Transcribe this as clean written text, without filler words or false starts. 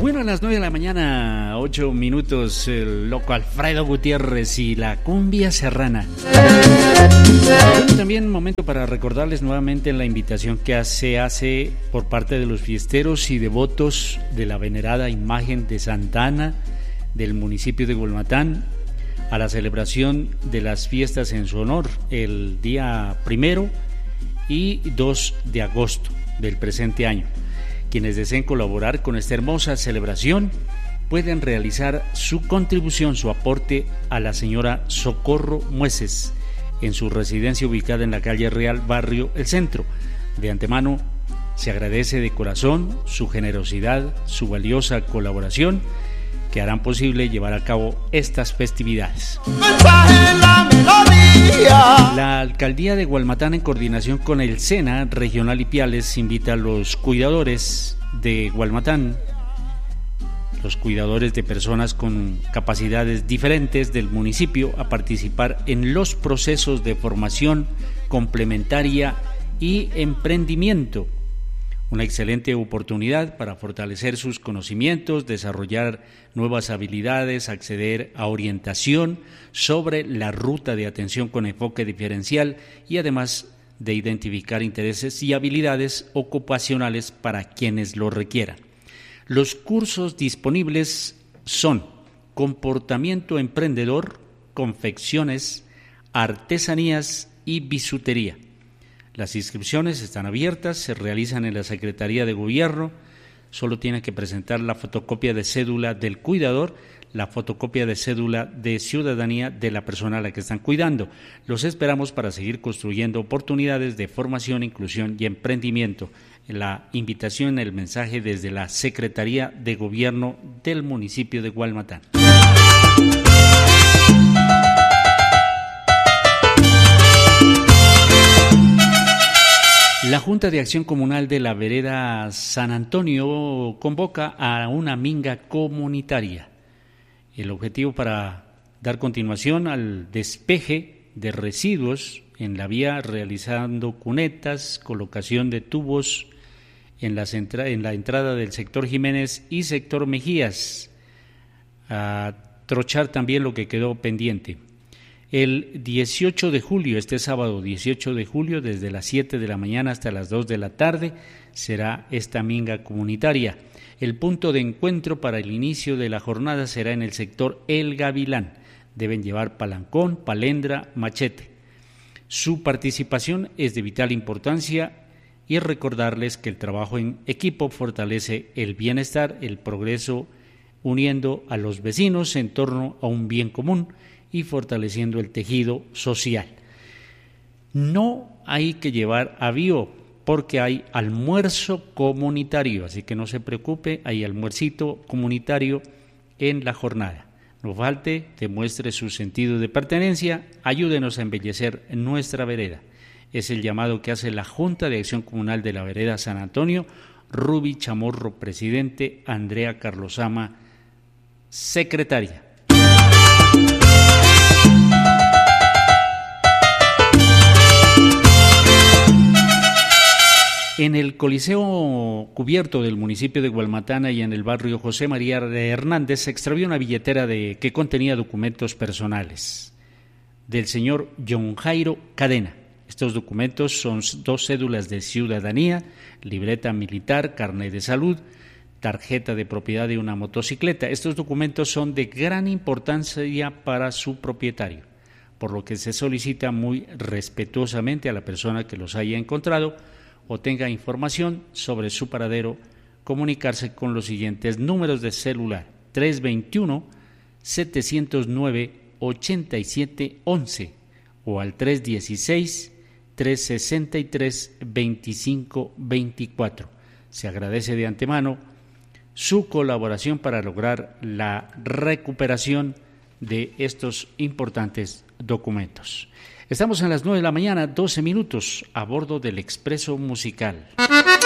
Bueno, a las 9 de la mañana, 8 minutos, el loco Alfredo Gutiérrez y la cumbia serrana. Bueno, también momento para recordarles nuevamente la invitación que se hace por parte de los fiesteros y devotos de la venerada imagen de Santa Ana del municipio de Gualmatán a la celebración de las fiestas en su honor el día 1 y 2 de agosto del presente año. Quienes deseen colaborar con esta hermosa celebración pueden realizar su contribución, su aporte a la señora Socorro Mueces en su residencia ubicada en la calle Real, barrio El Centro. De antemano se agradece de corazón su generosidad, su valiosa colaboración que harán posible llevar a cabo estas festividades. La alcaldía de Gualmatán, en coordinación con el SENA Regional Ipiales, invita a los cuidadores de Gualmatán, los cuidadores de personas con capacidades diferentes del municipio, a participar en los procesos de formación complementaria y emprendimiento. Una excelente oportunidad para fortalecer sus conocimientos, desarrollar nuevas habilidades, acceder a orientación sobre la ruta de atención con enfoque diferencial y además de identificar intereses y habilidades ocupacionales para quienes lo requieran. Los cursos disponibles son comportamiento emprendedor, confecciones, artesanías y bisutería. Las inscripciones están abiertas, se realizan en la Secretaría de Gobierno. Solo tienen que presentar la fotocopia de cédula del cuidador, la fotocopia de cédula de ciudadanía de la persona a la que están cuidando. Los esperamos para seguir construyendo oportunidades de formación, inclusión y emprendimiento. La invitación, el mensaje desde la Secretaría de Gobierno del municipio de Gualmatán. La Junta de Acción Comunal de la Vereda San Antonio convoca a una minga comunitaria. El objetivo para dar continuación al despeje de residuos en la vía, realizando cunetas, colocación de tubos en la entrada del sector Jiménez y sector Mejías, a trochar también lo que quedó pendiente. El 18 de julio, este sábado 18 de julio, desde las 7 de la mañana hasta las 2 de la tarde, será esta minga comunitaria. El punto de encuentro para el inicio de la jornada será en el sector El Gavilán. Deben llevar palancón, palendra, machete. Su participación es de vital importancia y recordarles que el trabajo en equipo fortalece el bienestar, el progreso, uniendo a los vecinos en torno a un bien común y fortaleciendo el tejido social. No hay que llevar avío porque hay almuerzo comunitario, así que no se preocupe, hay almuercito comunitario en la jornada. No falte, demuestre su sentido de pertenencia, ayúdenos a embellecer nuestra vereda. Es el llamado que hace la Junta de Acción Comunal de la Vereda San Antonio, Ruby Chamorro, presidente, Andrea Carlosama, secretaria. En el Coliseo Cubierto del municipio de Gualmatán y en el barrio José María Hernández se extravió una billetera que contenía documentos personales del señor John Jairo Cadena. Estos documentos son 2 cédulas de ciudadanía, libreta militar, carnet de salud, tarjeta de propiedad de una motocicleta. Estos documentos son de gran importancia para su propietario, por lo que se solicita muy respetuosamente a la persona que los haya encontrado o tenga información sobre su paradero, comunicarse con los siguientes números de celular: 321-709-8711 o al 316-363-2524. Se agradece de antemano su colaboración para lograr la recuperación de estos importantes documentos. Estamos en las 9 de la mañana, 12 minutos, a bordo del Expreso Musical.